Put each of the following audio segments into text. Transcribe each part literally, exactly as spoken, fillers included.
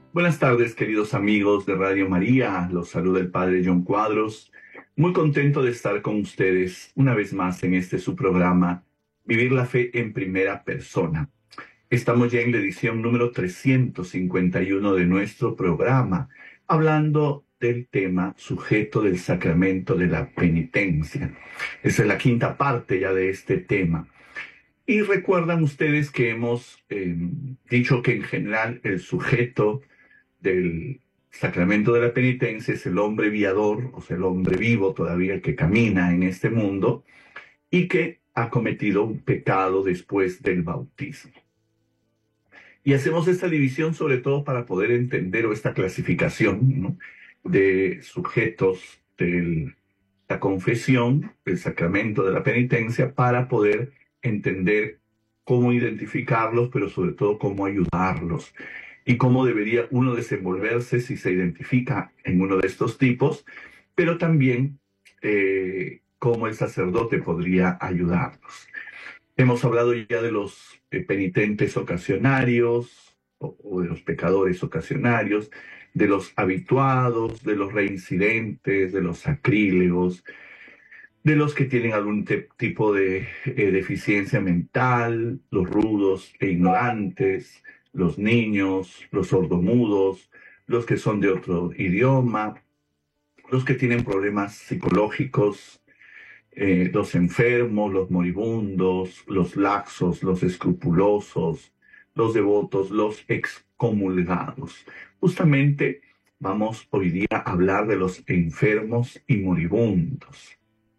Buenas tardes, queridos amigos de Radio María. Los saluda el Padre John Cuadros. Muy contento de estar con ustedes una vez más en este su programa, Vivir la Fe en Primera Persona. Estamos ya en la edición número trescientos cincuenta y uno de nuestro programa, hablando del tema sujeto del sacramento de la penitencia. Esa es la quinta parte ya de este tema. Y recuerdan ustedes que hemos eh, dicho que en general el sujeto del sacramento de la penitencia es el hombre viador, o sea, el hombre vivo todavía que camina en este mundo y que ha cometido un pecado después del bautismo. Y hacemos esta división sobre todo para poder entender o esta clasificación, ¿no?, de sujetos de la confesión, el sacramento de la penitencia, para poder entender cómo identificarlos, pero sobre todo cómo ayudarlos y cómo debería uno desenvolverse si se identifica en uno de estos tipos, pero también eh, cómo el sacerdote podría ayudarlos. Hemos hablado ya de los eh, penitentes ocasionarios o, o de los pecadores ocasionarios, de los habituados, de los reincidentes, de los sacrílegos, de los que tienen algún te- tipo de eh, deficiencia mental, los rudos e ignorantes, los niños, los sordomudos, los que son de otro idioma, los que tienen problemas psicológicos, eh, los enfermos, los moribundos, los laxos, los escrupulosos, los devotos, los excomulgados. Justamente vamos hoy día a hablar de los enfermos y moribundos.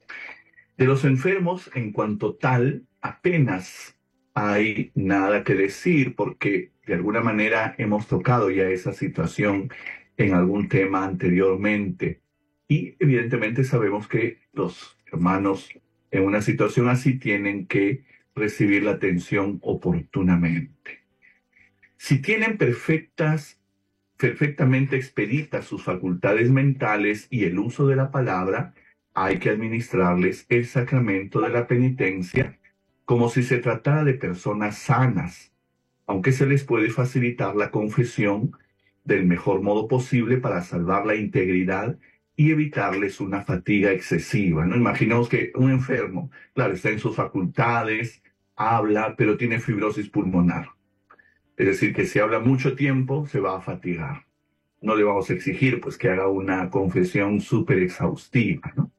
De los enfermos, en cuanto tal, apenas hay nada que decir porque de alguna manera hemos tocado ya esa situación en algún tema anteriormente. Y evidentemente sabemos que los hermanos en una situación así tienen que recibir la atención oportunamente. Si tienen perfectas, perfectamente expeditas sus facultades mentales y el uso de la palabra, hay que administrarles el sacramento de la penitencia como si se tratara de personas sanas, aunque se les puede facilitar la confesión del mejor modo posible para salvar la integridad y evitarles una fatiga excesiva, ¿no? Imaginemos que un enfermo, claro, está en sus facultades, habla, pero tiene fibrosis pulmonar. Es decir, que si habla mucho tiempo, se va a fatigar. No le vamos a exigir, pues, que haga una confesión súper exhaustiva, ¿no?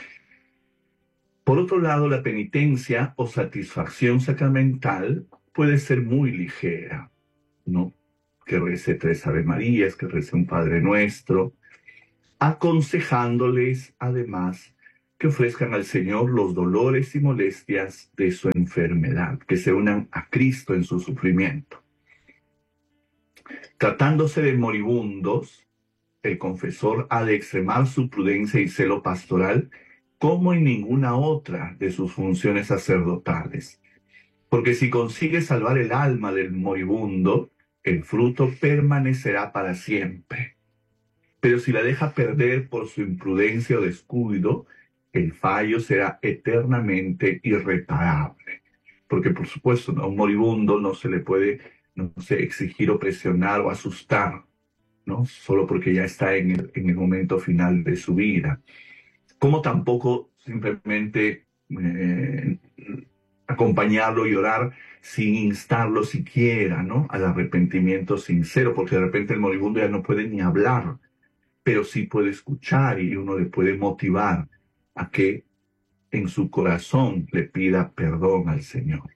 Por otro lado, la penitencia o satisfacción sacramental puede ser muy ligera, ¿no? Que rece tres Ave Marías, que rece un Padre Nuestro, aconsejándoles además que ofrezcan al Señor los dolores y molestias de su enfermedad, que se unan a Cristo en su sufrimiento. Tratándose de moribundos, el confesor ha de extremar su prudencia y celo pastoral como en ninguna otra de sus funciones sacerdotales. Porque si consigue salvar el alma del moribundo, el fruto permanecerá para siempre. Pero si la deja perder por su imprudencia o descuido, el fallo será eternamente irreparable. Porque, por supuesto, a un moribundo no se le puede, no sé, exigir o presionar o asustar, ¿no? Solo porque ya está en el, en el momento final de su vida. Como tampoco simplemente eh, acompañarlo y orar sin instarlo siquiera, ¿no?, al arrepentimiento sincero, porque de repente el moribundo ya no puede ni hablar, pero sí puede escuchar y uno le puede motivar a que en su corazón le pida perdón al Señor.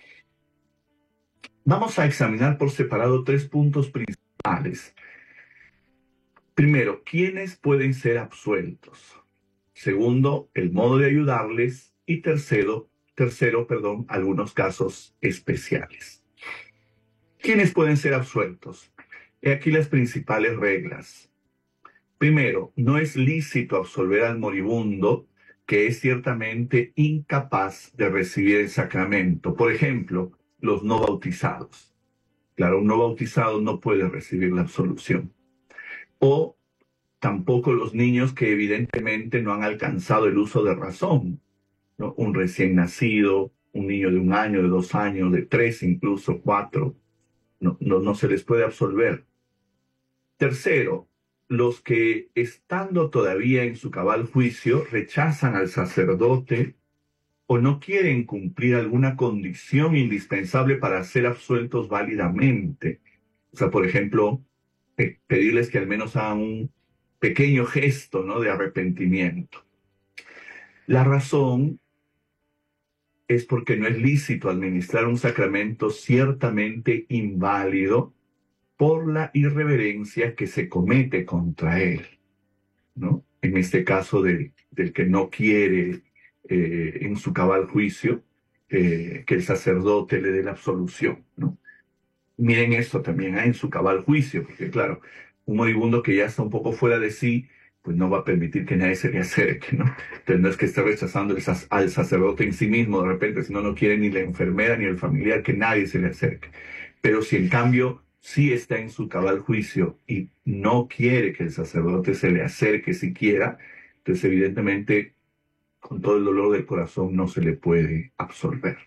Vamos a examinar por separado tres puntos principales. Primero, ¿quiénes pueden ser absueltos? Segundo, el modo de ayudarles. Y tercero, tercero, perdón, algunos casos especiales. ¿Quiénes pueden ser absueltos? He aquí las principales reglas. Primero, no es lícito absolver al moribundo que es ciertamente incapaz de recibir el sacramento. Por ejemplo, los no bautizados. Claro, un no bautizado no puede recibir la absolución. O tampoco los niños que evidentemente no han alcanzado el uso de razón, ¿no? Un recién nacido, un niño de un año, de dos años, de tres, incluso cuatro, no, no, no se les puede absolver. Tercero, los que estando todavía en su cabal juicio rechazan al sacerdote o no quieren cumplir alguna condición indispensable para ser absueltos válidamente. O sea, por ejemplo, eh, pedirles que al menos hagan un pequeño gesto, ¿no?, de arrepentimiento. La razón es porque no es lícito administrar un sacramento ciertamente inválido por la irreverencia que se comete contra él, ¿no? En este caso del, del que no quiere eh, en su cabal juicio eh, que el sacerdote le dé la absolución, ¿no? Miren esto también, ¿eh? En su cabal juicio, porque claro, un moribundo que ya está un poco fuera de sí, pues no va a permitir que nadie se le acerque, ¿no? Entonces no es que esté rechazando el, al sacerdote en sí mismo de repente, sino no quiere ni la enfermera ni el familiar que nadie se le acerque. Pero si en cambio sí está en su cabal juicio y no quiere que el sacerdote se le acerque siquiera, entonces evidentemente con todo el dolor del corazón no se le puede absolver.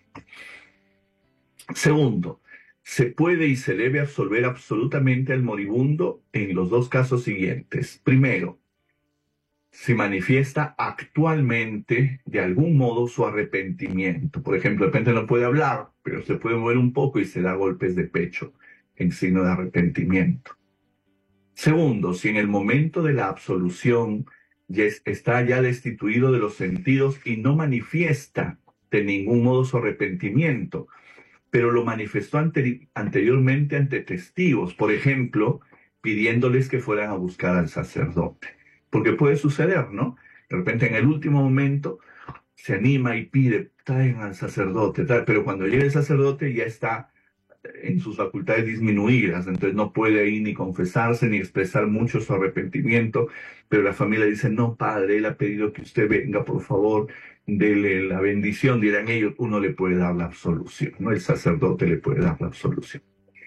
Segundo, se puede y se debe absolver absolutamente al moribundo en los dos casos siguientes. Primero, si manifiesta actualmente de algún modo su arrepentimiento. Por ejemplo, de repente no puede hablar, pero se puede mover un poco y se da golpes de pecho en signo de arrepentimiento. Segundo, si en el momento de la absolución ya es, está ya destituido de los sentidos y no manifiesta de ningún modo su arrepentimiento, pero lo manifestó anteri- anteriormente ante testigos, por ejemplo, pidiéndoles que fueran a buscar al sacerdote. Porque puede suceder, ¿no? De repente en el último momento se anima y pide, traen al sacerdote, traen, pero cuando llega el sacerdote ya está en sus facultades disminuidas, entonces no puede ahí ni confesarse ni expresar mucho su arrepentimiento, pero la familia dice, no, padre, él ha pedido que usted venga, por favor, dele la bendición, dirán ellos, uno le puede dar la absolución, ¿no? El sacerdote le puede dar la absolución.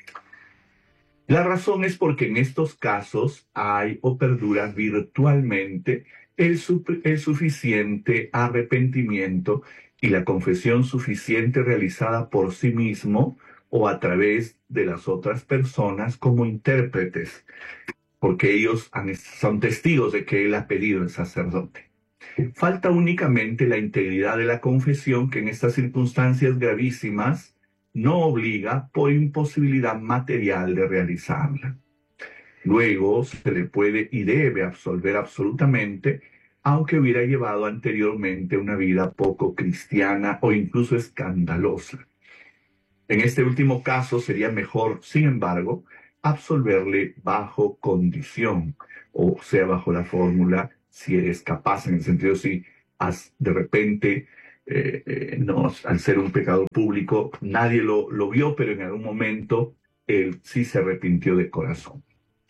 La razón es porque en estos casos hay o perdura virtualmente el, su el suficiente arrepentimiento y la confesión suficiente realizada por sí mismo o a través de las otras personas como intérpretes, porque ellos han, son testigos de que él ha pedido el sacerdote. Falta únicamente la integridad de la confesión, que en estas circunstancias gravísimas no obliga por imposibilidad material de realizarla. Luego se le puede y debe absolver absolutamente, aunque hubiera llevado anteriormente una vida poco cristiana o incluso escandalosa. En este último caso sería mejor, sin embargo, absolverle bajo condición, o sea, bajo la fórmula, si eres capaz, en el sentido si has de repente, eh, eh, no, al ser un pecador público, nadie lo, lo vio, pero en algún momento él sí se arrepintió de corazón.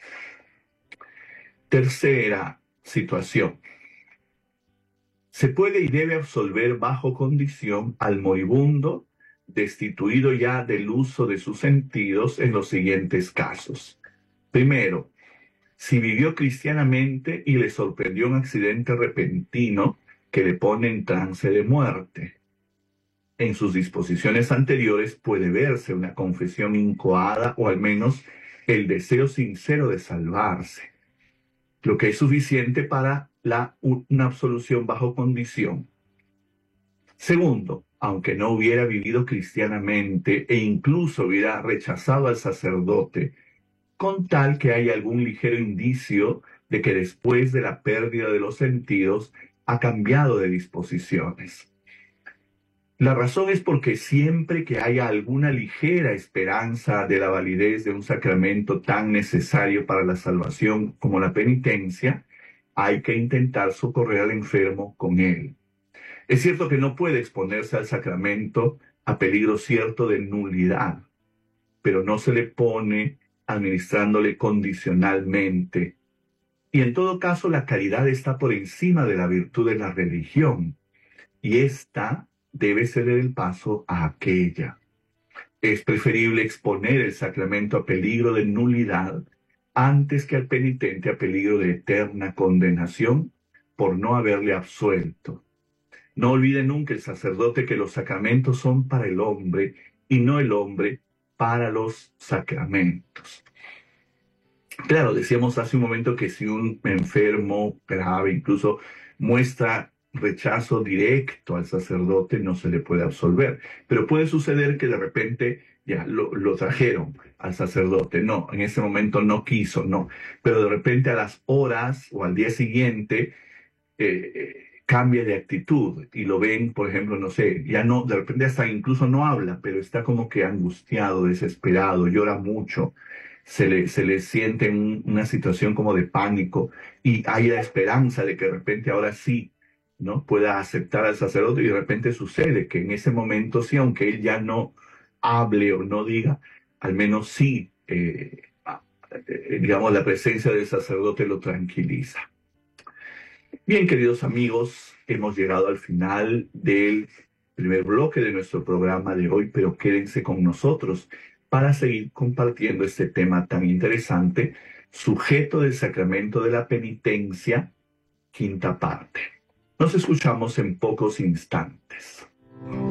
Tercera situación. Se puede y debe absolver bajo condición al moribundo destituido ya del uso de sus sentidos en los siguientes casos. Primero, si vivió cristianamente y le sorprendió un accidente repentino que le pone en trance de muerte. En sus disposiciones anteriores puede verse una confesión incoada o al menos el deseo sincero de salvarse, lo que es suficiente para la, una absolución bajo condición. Segundo, aunque no hubiera vivido cristianamente e incluso hubiera rechazado al sacerdote, con tal que haya algún ligero indicio de que después de la pérdida de los sentidos ha cambiado de disposiciones. La razón es porque siempre que haya alguna ligera esperanza de la validez de un sacramento tan necesario para la salvación como la penitencia, hay que intentar socorrer al enfermo con él. Es cierto que no puede exponerse al sacramento a peligro cierto de nulidad, pero no se le pone administrándole condicionalmente. Y en todo caso, la caridad está por encima de la virtud de la religión, y esta debe ceder el paso a aquella. Es preferible exponer el sacramento a peligro de nulidad antes que al penitente a peligro de eterna condenación por no haberle absuelto. No olvide nunca el sacerdote que los sacramentos son para el hombre y no el hombre para los sacramentos. Claro, decíamos hace un momento que si un enfermo grave incluso muestra rechazo directo al sacerdote, no se le puede absolver. Pero puede suceder que de repente ya lo, lo trajeron al sacerdote. No, en ese momento no quiso, no. Pero de repente a las horas o al día siguiente eh, eh, cambia de actitud y lo ven, por ejemplo, no sé, ya no, de repente hasta incluso no habla, pero está como que angustiado, desesperado, llora mucho, se le, se le siente en una situación como de pánico y hay la esperanza de que de repente ahora sí, ¿no? Pueda aceptar al sacerdote y de repente sucede que en ese momento sí, aunque él ya no hable o no diga, al menos sí, eh, ah, eh, digamos, la presencia del sacerdote lo tranquiliza. Bien, queridos amigos, hemos llegado al final del primer bloque de nuestro programa de hoy, pero quédense con nosotros para seguir compartiendo este tema tan interesante, sujeto del sacramento de la penitencia, quinta parte. Nos escuchamos en pocos instantes.